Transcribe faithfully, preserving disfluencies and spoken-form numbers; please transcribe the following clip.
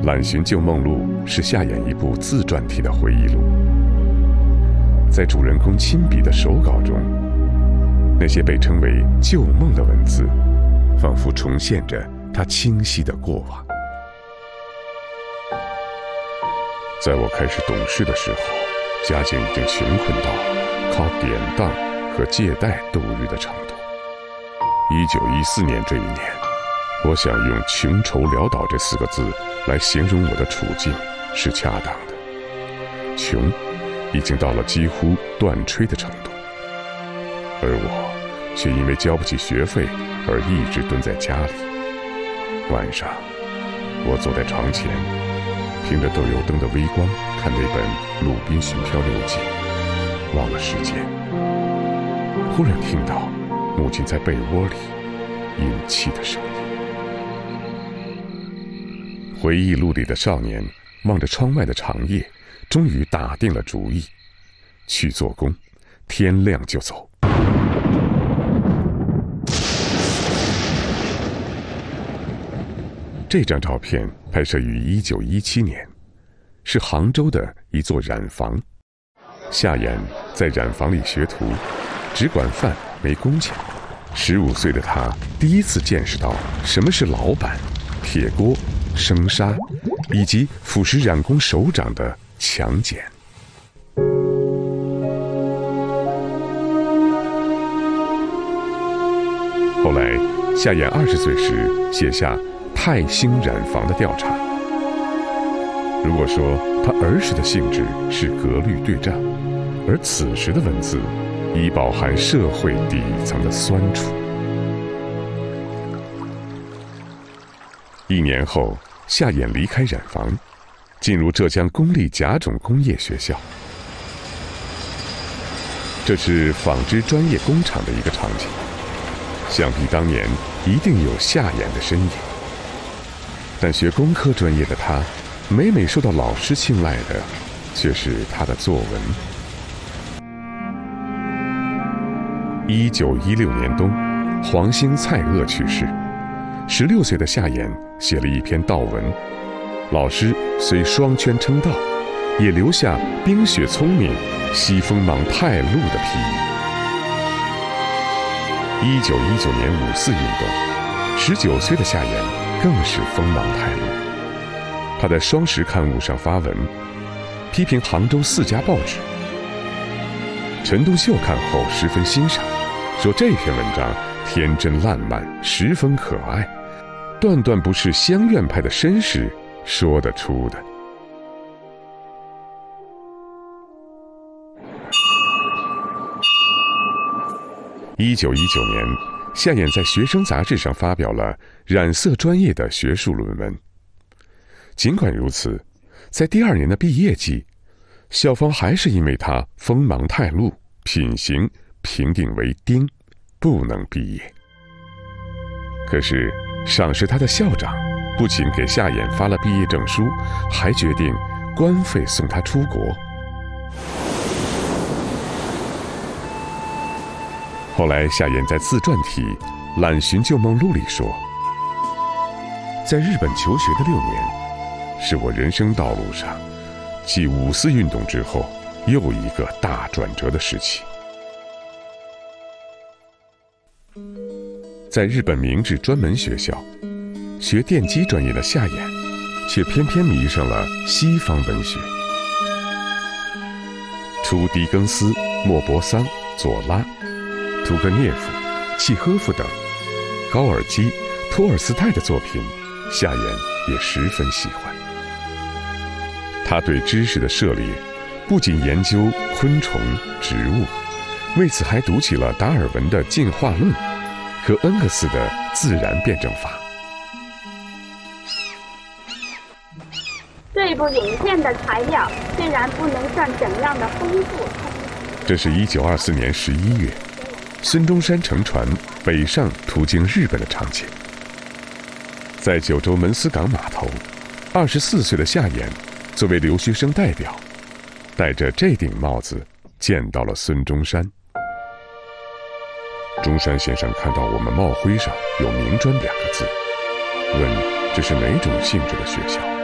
《览寻旧梦录》是夏衍一部自传体的回忆录，在主人公亲笔的手稿中，那些被称为旧梦的文字，仿佛重现着他清晰的过往。在我开始懂事的时候，家境已经穷困到靠典当和借贷度日的程度。一九一四年这一年，我想用穷愁潦倒这四个字来形容我的处境是恰当的。穷已经到了几乎断炊的程度，而我却因为交不起学费而一直蹲在家里。晚上我坐在床前，凭着豆油灯的微光看那本《鲁滨逊漂流记》，忘了时间。忽然听到母亲在被窝里饮气的声音。回忆录里的少年望着窗外的长夜，终于打定了主意，去做工，天亮就走。这张照片拍摄于一九一七年，是杭州的一座染坊。夏衍在染坊里学徒，只管饭没工钱。十五岁的他第一次见识到什么是老板、铁锅、生砂，以及腐蚀染工手掌的强碱。后来夏衍二十岁时写下泰兴染坊的调查。如果说他儿时的性质是格律对仗，而此时的文字已饱含社会底层的酸楚。一年后，夏衍离开染坊，进入浙江公立甲种工业学校。这是纺织专业工厂的一个场景，想必当年一定有夏衍的身影。但学工科专业的他，每每受到老师青睐的却是他的作文。一九一六年冬，黄兴蔡锷去世，十六岁的夏衍写了一篇悼文，老师虽双圈称道，也留下冰雪聪明，西风芒太露的批语。一九一九年五四运动，十九岁的夏衍更是锋芒太露。他在《双十》刊物上发文，批评杭州四家报纸。陈独秀看后十分欣赏，说这篇文章天真烂漫，十分可爱，断断不是乡院派的绅士说得出的。一九一九年，夏衍在《学生》杂志上发表了染色专业的学术论文。尽管如此，在第二年的毕业季，校方还是因为他锋芒太露，品行评定为丁，不能毕业。可是赏识他的校长不仅给夏衍发了毕业证书，还决定官费送他出国。后来夏衍在自传体《览寻旧梦录》里说，在日本求学的六年，是我人生道路上继五四运动之后又一个大转折的时期。在日本明治专门学校学电机专业的夏衍，却偏偏迷上了西方文学。除狄更斯、莫泊桑、左拉、屠格涅夫、契诃夫等高尔基、托尔斯泰的作品，夏衍也十分喜欢。他对知识的涉猎不仅研究昆虫、植物，为此还读起了达尔文的进化论和恩格斯的自然辩证法。 这部影片的材料虽然不能算怎样的丰富， 这是一九二四年十一月，孙中山乘船北上途经日本的场景。在九州门司港码头，二十四岁的夏衍作为留学生代表，戴着这顶帽子见到了孙中山。中山先生看到我们帽徽上有明专两个字，问这是哪种性质的学校。